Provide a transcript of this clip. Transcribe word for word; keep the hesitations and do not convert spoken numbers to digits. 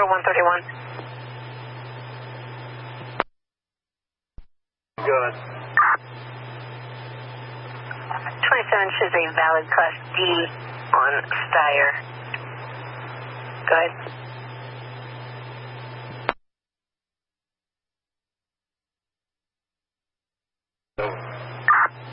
Echo one thirty-one. Good. twenty-seven shows a valid Class D on Steyr. Go ahead.